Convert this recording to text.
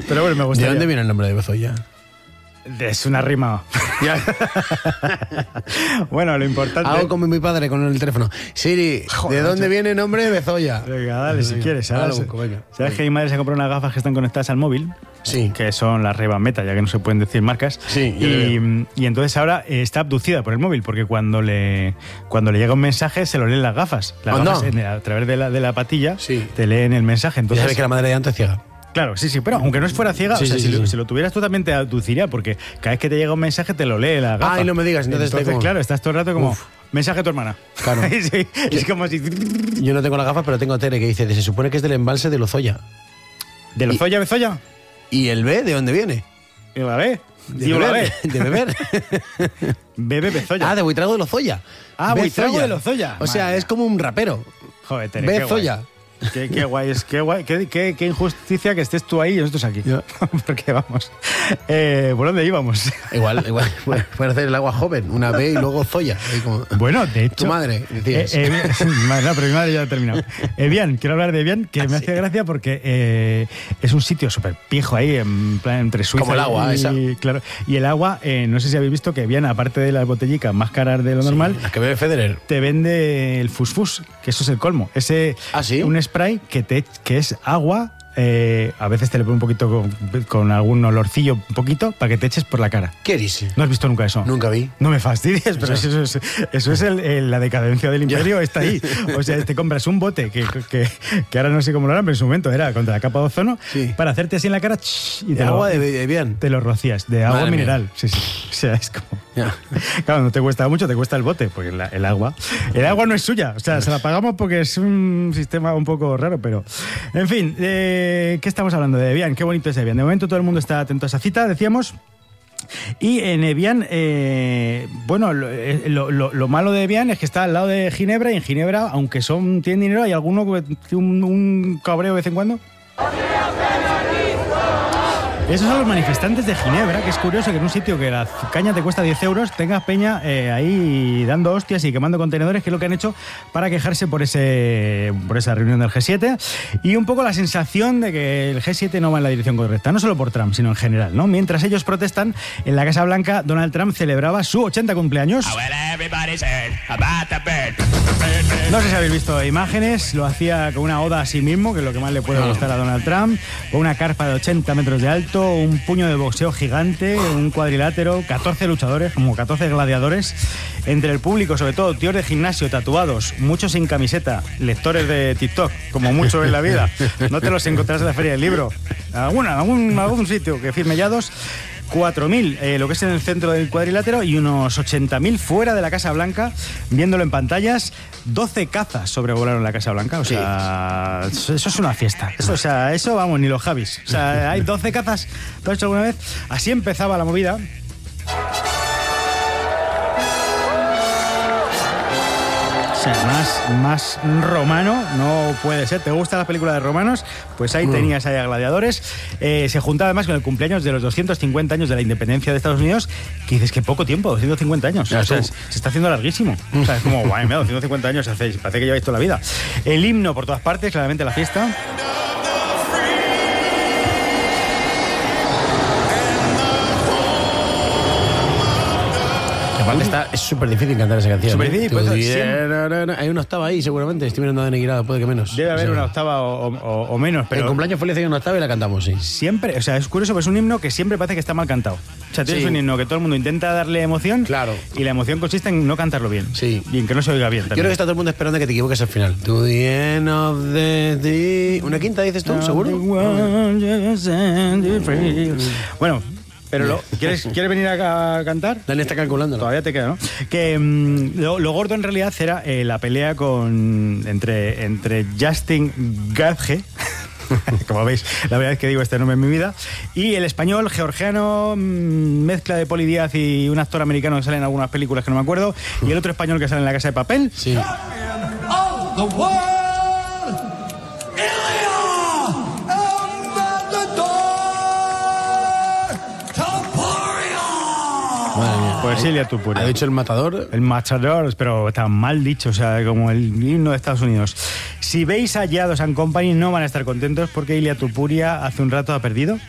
Pero bueno, me gustaría. ¿De dónde viene el nombre de Bezoya? Es una rima. Bueno, lo importante... Hago como mi padre con el teléfono. Siri, Joder, ¿de dónde macho. viene el nombre de Bezoya? Venga, dale, si quieres. ¿Sabes, Venga. ¿Sabes que mi madre se compró unas gafas que están conectadas al móvil? Sí. Que son las Ray-Ban Meta, ya que no se pueden decir marcas. Sí, yo le y entonces ahora está abducida por el móvil, porque cuando le llega un mensaje se lo leen las gafas. Las Anda. gafas a través de la patilla Sí. te leen el mensaje. Ya Entonces, sabes que la madre de antes ciega. claro, sí, pero aunque no fuera ciega, Sí, o sea, sí, si, sí, lo, sí. si lo tuvieras tú también te abduciría, porque cada vez que te llega un mensaje te lo lee la gafa. Ay, no me digas, entonces estoy como- claro, estás todo el rato como... Uf. Mensaje a tu hermana. Claro. Sí, es como si... Yo no tengo las gafas, pero tengo Tere que dice, se supone que es del embalse de Lozoya. ¿De Lozoya, Bezoya? ¿Y el B de dónde viene? ¿Y la B? De Digo la B. beber. De beber. Bebe Bezoya. Ah, de Buitrago de Lozoya. Ah, Bezoya. Buitrago de Lozoya. O sea, Madre es como un rapero. Joder, Tere, qué Bezoya. guay. Qué guay es, qué guay, qué injusticia que estés tú ahí y nosotros aquí. Ya. Porque vamos. ¿Por dónde íbamos? Igual. Puede hacer el agua joven, una B y luego Zoya. Ahí como- Bueno, de hecho... Tu madre, decías. No, pero mi madre ya ha terminado. Evian, quiero hablar de Evian, que me hace gracia porque es un sitio súper pijo ahí, en plan entre Suiza Como el agua, y, esa. claro, y el agua, no sé si habéis visto que Evian, aparte de las botellicas más caras de lo normal, Las que bebe Federer. te vende el fusfus, que eso es el colmo. Ese ¿Ah, sí? un spray que es agua. A veces te le pone un poquito con algún olorcillo, un poquito, para que te eches por la cara. ¿Qué dice? ¿No has visto nunca eso? Nunca vi. No me fastidies, pero eso es la decadencia del imperio, está ahí. O sea, te compras un bote que ahora no sé cómo lo harán, pero en su momento era contra la capa de ozono, Sí. para hacerte así en la cara y De agua de bien. te lo rocías, de agua Madre mía. mineral. Sí. O sea, es como... Ya. Claro, no te cuesta mucho, te cuesta el bote, porque el agua no es suya. O sea, se la pagamos porque es un sistema un poco raro, pero... En fin, ¿qué estamos hablando de Evian? Qué bonito es Evian. De momento todo el mundo está atento a esa cita, decíamos. Y en Evian, bueno, lo malo de Evian es que está al lado de Ginebra, y en Ginebra, aunque tienen dinero, hay alguno que tiene un cabreo de vez en cuando. Esos son los manifestantes de Ginebra, que es curioso que en un sitio que la caña te cuesta 10 euros tengas peña ahí dando hostias y quemando contenedores, que es lo que han hecho para quejarse por esa reunión del G7, y un poco la sensación de que el G7 no va en la dirección correcta, no solo por Trump, sino en general, ¿no? Mientras ellos protestan, en la Casa Blanca, Donald Trump celebraba su 80 cumpleaños. No sé si habéis visto imágenes, lo hacía con una oda a sí mismo, que es lo que más le puede gustar a Donald Trump, con una carpa de 80 metros de alto, un puño de boxeo gigante, un cuadrilátero, 14 luchadores, como 14 gladiadores, entre el público, sobre todo tíos de gimnasio, tatuados, muchos sin camiseta, lectores de TikTok, como mucho en la vida, no te los encontrarás en la Feria del Libro, algún sitio que firmellados. 4.000, lo que es en el centro del cuadrilátero, y unos 80.000 fuera de la Casa Blanca, viéndolo en pantallas. 12 cazas sobrevolaron la Casa Blanca, o sea, eso es una fiesta. Eso vamos, ni los Javis. O sea, hay 12 cazas, ¿lo has hecho alguna vez? Así empezaba la movida. O sea, más romano no puede ser. ¿Te gusta la película de romanos? Pues ahí tenías ahí a gladiadores. Se juntaba además con el cumpleaños de los 250 años de la independencia de Estados Unidos, que dices que poco tiempo, 250 años. Ya, o sea, tú. se está haciendo larguísimo. O sea, es como, guay, mira, 250 años parece que lleváis toda la vida. El himno por todas partes, claramente la fiesta. Aparte es súper difícil cantar esa canción. Súper difícil, pues, Hay una octava ahí, seguramente. Estoy mirando de Neguirada, puede que menos. Debe haber O sea, una octava o menos, pero... El cumpleaños feliz hay una octava y la cantamos, sí. Siempre, o sea, es curioso, pero es un himno que siempre parece que está mal cantado. O sea, tienes Sí. un himno que todo el mundo intenta darle emoción, Claro. y la emoción consiste en no cantarlo bien. Sí. Y en que no se oiga bien Yo también. creo que está todo el mundo esperando que te equivoques al final. To the end of the... ¿Una quinta dices tú, seguro? Bueno, pero ¿quieres venir a cantar? Dani está calculándolo. Todavía te queda, ¿no? Que lo gordo en realidad era la pelea entre Justin Gage, como veis, la verdad es que digo este nombre en mi vida, y el español georgiano, mezcla de Poli Díaz y un actor americano que sale en algunas películas que no me acuerdo, y el otro español que sale en La Casa de Papel. Sí. of the world, Ilya Matador Taporia. Madre mía. Pues Ilya Tupuria. Ha dicho el matador. El Matador, pero tan mal dicho, o sea, como el himno de Estados Unidos. Si veis a Yados and Company no van a estar contentos porque Ilya Tupuria hace un rato ha perdido.